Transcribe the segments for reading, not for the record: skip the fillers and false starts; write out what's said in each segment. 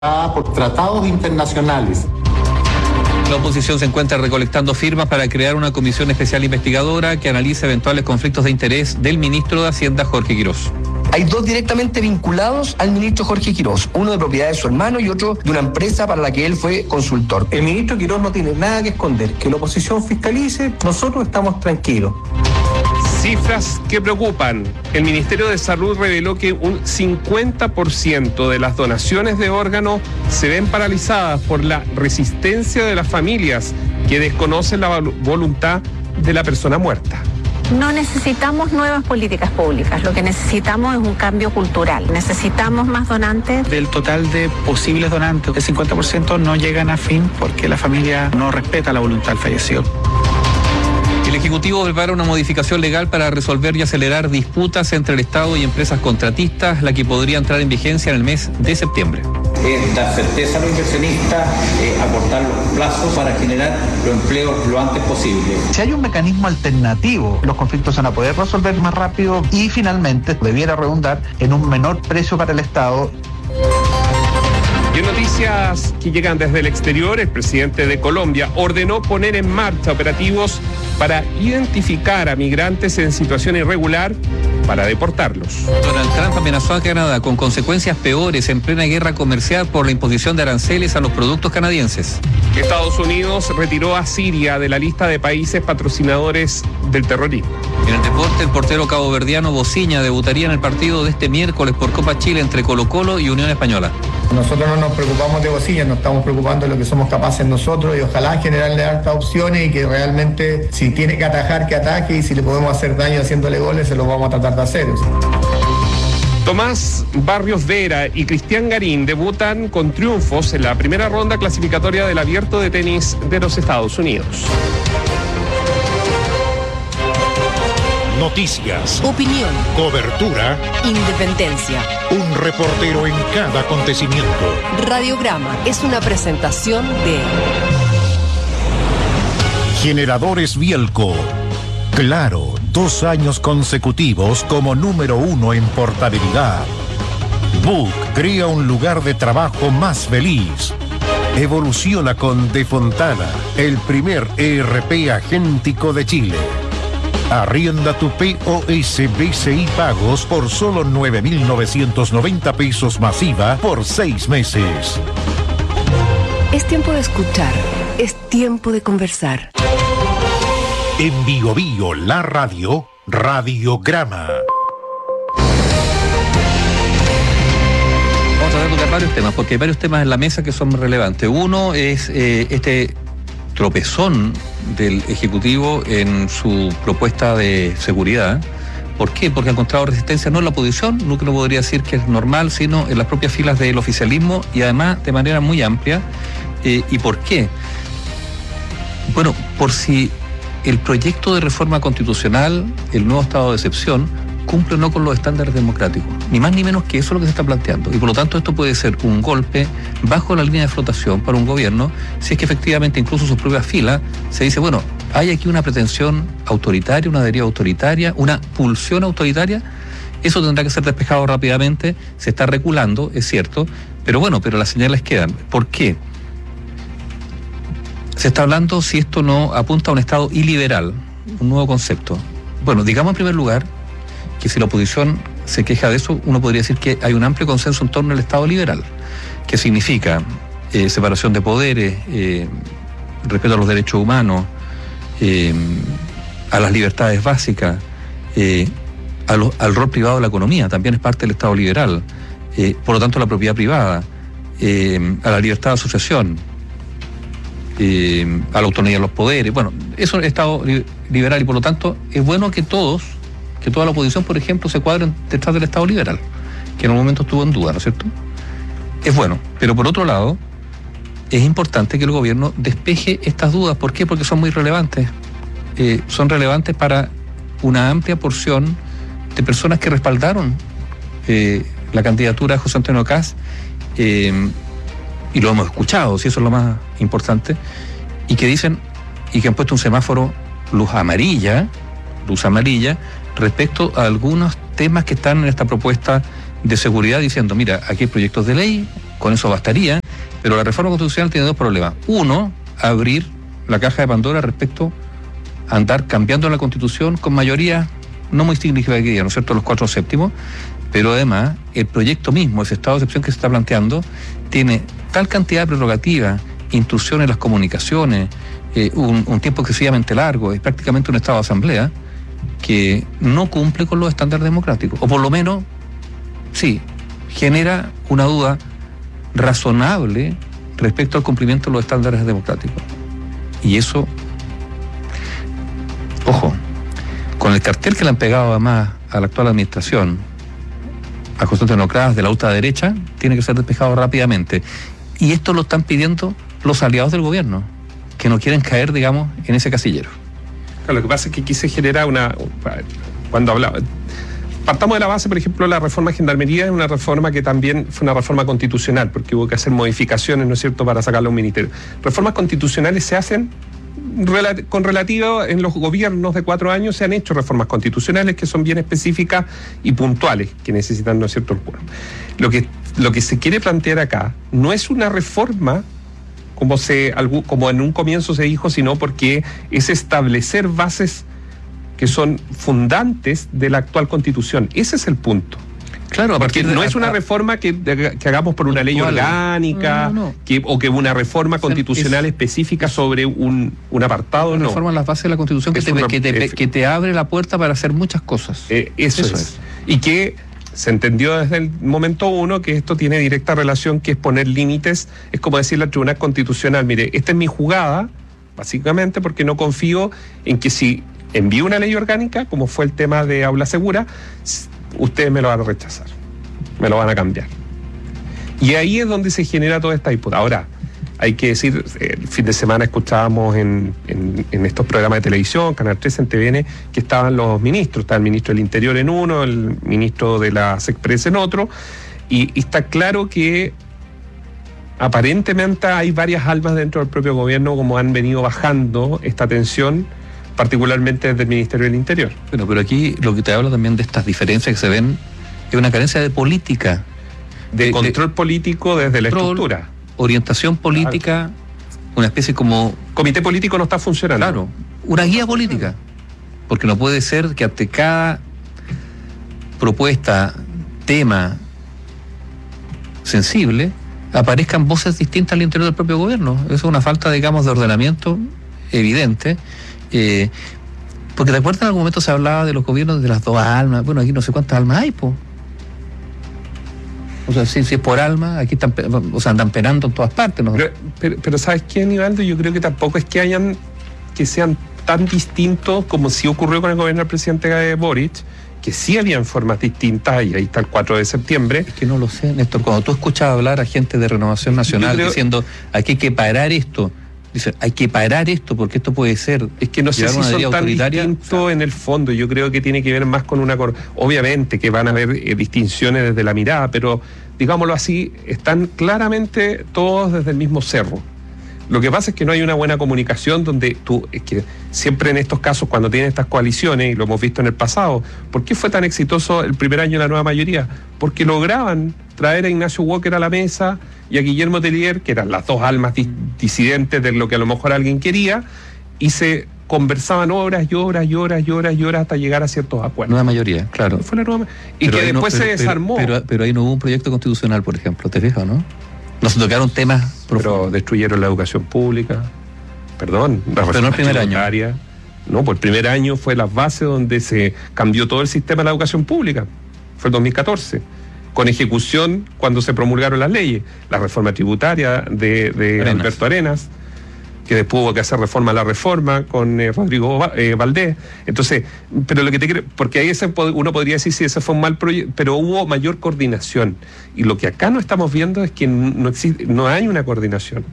por tratados internacionales. La oposición se encuentra recolectando firmas para crear una comisión especial investigadora que analice eventuales conflictos de interés del ministro de Hacienda, Jorge Quirós. Hay dos directamente vinculados al ministro Jorge Quirós, uno de propiedad de su hermano y otro de una empresa para la que él fue consultor. El ministro Quirós no tiene nada que esconder, que la oposición fiscalice, nosotros estamos tranquilos. Cifras que preocupan. El Ministerio de Salud reveló que un 50% de las donaciones de órganos se ven paralizadas por la resistencia de las familias que desconocen la voluntad de la persona muerta. No necesitamos nuevas políticas públicas, lo que necesitamos es un cambio cultural. Necesitamos más donantes. Del total de posibles donantes, el 50% no llegan a fin porque la familia no respeta la voluntad del fallecido. El Ejecutivo prepara una modificación legal para resolver y acelerar disputas entre el Estado y empresas contratistas, la que podría entrar en vigencia en el mes de septiembre. Dar certeza a los inversionistas, acortar los plazos para generar los empleos lo antes posible. Si hay un mecanismo alternativo, los conflictos se van a poder resolver más rápido y finalmente debiera redundar en un menor precio para el Estado. Y en noticias que llegan desde el exterior, el presidente de Colombia ordenó poner en marcha operativos para identificar a migrantes en situación irregular para deportarlos. Donald Trump amenazó a Canadá con consecuencias peores en plena guerra comercial por la imposición de aranceles a los productos canadienses. Estados Unidos retiró a Siria de la lista de países patrocinadores del terrorismo. En el deporte, el portero caboverdiano Bociña debutaría en el partido de este miércoles por Copa Chile entre Colo-Colo y Unión Española. Nosotros no nos preocupamos de Bociña, nos estamos preocupando de lo que somos capaces nosotros y ojalá generarle hartas opciones y que realmente si tiene que atajar, que ataque y si le podemos hacer daño haciéndole goles, se los vamos a tratar de hacer. Tomás Barrios Vera y Cristian Garín debutan con triunfos en la primera ronda clasificatoria del Abierto de Tenis de los Estados Unidos. Noticias, opinión, cobertura, independencia. Un reportero en cada acontecimiento. Radiograma es una presentación de Generadores Bielco. Claro, 2 años consecutivos como número 1 en portabilidad. Book crea un lugar de trabajo más feliz. Evoluciona con De Fontana, el primer ERP agéntico de Chile. Arrienda tu POS BCI Pagos por solo 9.990 pesos masiva por 6 meses. Es tiempo de escuchar, es tiempo de conversar. En Bio Bio, la radio, Radiograma. Vamos a tocar varios temas, porque hay varios temas en la mesa que son relevantes. Uno es este tropezón del Ejecutivo en su propuesta de seguridad. ¿Por qué? Porque ha encontrado resistencia no en la oposición, lo que no podría decir que es normal, sino en las propias filas del oficialismo y además de manera muy amplia. ¿Y por qué? Bueno, por si el proyecto de reforma constitucional, el nuevo estado de excepción, cumple o no con los estándares democráticos. Ni más ni menos que eso es lo que se está planteando. Y por lo tanto esto puede ser un golpe bajo la línea de flotación para un gobierno, si es que efectivamente incluso sus propias filas se dice, bueno, hay aquí una pretensión autoritaria, una deriva autoritaria, una pulsión autoritaria. Eso tendrá que ser despejado rápidamente. Se está reculando, es cierto, pero bueno, pero las señales quedan. ¿Por qué? Se está hablando si esto no apunta a un Estado iliberal, un nuevo concepto. Bueno, digamos en primer lugar que si la oposición se queja de eso, uno podría decir que hay un amplio consenso en torno al Estado liberal, que significa separación de poderes, respeto a los derechos humanos, a las libertades básicas, al rol privado de la economía, también es parte del Estado liberal, por lo tanto la propiedad privada, a la libertad de asociación, a la autonomía de los poderes. Bueno, eso es Estado liberal y por lo tanto es bueno que toda la oposición, por ejemplo, se cuadren detrás del Estado liberal, que en un momento estuvo en duda, ¿no es cierto? Es bueno, pero por otro lado, es importante que el gobierno despeje estas dudas. ¿Por qué? Porque son muy relevantes. Son relevantes para una amplia porción de personas que respaldaron la candidatura de José Antonio Kast, y lo hemos escuchado, si eso es lo más importante, y que dicen, y que han puesto un semáforo luz amarilla, respecto a algunos temas que están en esta propuesta de seguridad, diciendo, mira, aquí hay proyectos de ley con eso bastaría, pero la reforma constitucional tiene dos problemas. Uno, abrir la caja de Pandora respecto a andar cambiando la Constitución con mayoría no muy significativa, ¿no es cierto?, los 4/7, pero además el proyecto mismo, ese estado de excepción que se está planteando, tiene tal cantidad de prerrogativas, intrusión en las comunicaciones, un tiempo excesivamente largo, es prácticamente un estado de asamblea, que no cumple con los estándares democráticos, o por lo menos, sí, genera una duda razonable respecto al cumplimiento de los estándares democráticos. Y eso, ojo, con el cartel que le han pegado además a la actual administración, a constantes democratas de la ultraderecha, tiene que ser despejado rápidamente. Y esto lo están pidiendo los aliados del gobierno, que no quieren caer, digamos, en ese casillero. Claro, lo que pasa es que aquí se genera cuando hablaba... Partamos de la base, por ejemplo, la reforma de Gendarmería es una reforma que también fue una reforma constitucional, porque hubo que hacer modificaciones, ¿no es cierto?, para sacarlo a un ministerio. Reformas constitucionales se hacen con relativo, en los gobiernos de 4 años se han hecho reformas constitucionales que son bien específicas y puntuales, que necesitan, ¿no es cierto?, el quórum. Lo que se quiere plantear acá no es una reforma como en un comienzo se dijo, sino porque es establecer bases que son fundantes de la actual Constitución. Ese es el punto. Claro, porque no es una reforma que hagamos por una ley orgánica, o que una reforma constitucional específica sobre un apartado, no. Reforma en las bases de la Constitución que te abre la puerta para hacer muchas cosas. Eso es. Y que se entendió desde el momento uno que esto tiene directa relación, que es poner límites, es como decirle al Tribunal Constitucional, mire, esta es mi jugada, básicamente porque no confío en que si envío una ley orgánica, como fue el tema de Aula Segura, ustedes me lo van a rechazar, me lo van a cambiar. Y ahí es donde se genera toda esta disputa. Ahora, hay que decir, el fin de semana escuchábamos en estos programas de televisión, Canal 13, en TVN, que estaban los ministros, estaba el ministro del Interior en uno, el ministro de la SECPRES en otro, y está claro que aparentemente hay varias almas dentro del propio gobierno como han venido bajando esta tensión, particularmente desde el Ministerio del Interior. Bueno, pero aquí lo que te habla también de estas diferencias que se ven es una carencia de política. De control político desde la estructura. Orientación política, claro. Una especie como... Comité político no está funcionando. Claro, una guía política. Porque no puede ser que ante cada propuesta, tema sensible, aparezcan voces distintas al interior del propio gobierno. Eso es una falta, digamos, de ordenamiento evidente. Porque de acuerdo en algún momento se hablaba de los gobiernos de las 2 almas. Bueno, aquí no sé cuántas almas hay, po. O sea, si es por alma, aquí están, andan penando en todas partes, ¿no? Pero ¿sabes qué, Aníbaldo? Yo creo que tampoco es que sean tan distintos como sí ocurrió con el gobierno del presidente Boric, que sí habían formas distintas, y ahí está el 4 de septiembre. Es que no lo sé, Néstor. Cuando tú escuchas hablar a gente de Renovación Nacional diciendo, aquí hay que parar esto, dicen, hay que parar esto porque esto puede ser... Es que no sé si son tan distintos en el fondo. Yo creo que tiene que ver más con una... Obviamente que van a haber distinciones desde la mirada, pero digámoslo así, están claramente todos desde el mismo cerro. Lo que pasa es que no hay una buena comunicación es que siempre en estos casos, cuando tienen estas coaliciones, y lo hemos visto en el pasado, ¿por qué fue tan exitoso el primer año de la nueva mayoría? Porque lograban traer a Ignacio Walker a la mesa y a Guillermo Tellier, que eran las 2 almas disidentes de lo que a lo mejor alguien quería, y se conversaban horas y horas y horas y horas y horas hasta llegar a ciertos acuerdos. Nueva mayoría, claro. Fue la nueva, y pero que después se desarmó. Pero ahí no hubo un proyecto constitucional, por ejemplo, ¿te fijas, no? No se tocaron temas profundos. Pero destruyeron la educación pública. Perdón, la pero no el primer año. No, pues el primer año fue la base donde se cambió todo el sistema de la educación pública. Fue el 2014. Con ejecución cuando se promulgaron las leyes. La reforma tributaria de Alberto Arenas, que después hubo que hacer reforma a la reforma con Rodrigo Valdés. Entonces, pero lo que te quiero, porque ahí uno podría decir si ese fue un mal proyecto, pero hubo mayor coordinación. Y lo que acá no estamos viendo es que no hay una coordinación.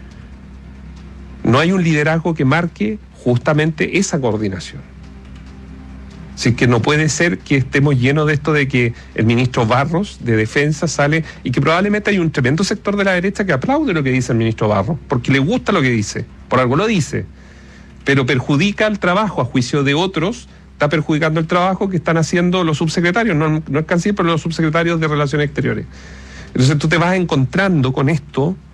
No hay un liderazgo que marque justamente esa coordinación. Así que no puede ser que estemos llenos de esto de que el ministro Barros de Defensa sale, y que probablemente hay un tremendo sector de la derecha que aplaude lo que dice el ministro Barros, porque le gusta lo que dice, por algo lo dice, pero perjudica el trabajo, a juicio de otros, está perjudicando el trabajo que están haciendo los subsecretarios, no el canciller, pero los subsecretarios de Relaciones Exteriores. Entonces tú te vas encontrando con esto